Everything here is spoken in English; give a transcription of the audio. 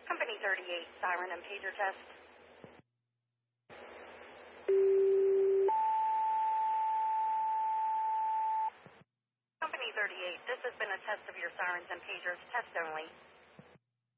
Company 38, siren and pager test. Company 38, this has been a test of your sirens and pagers, test only.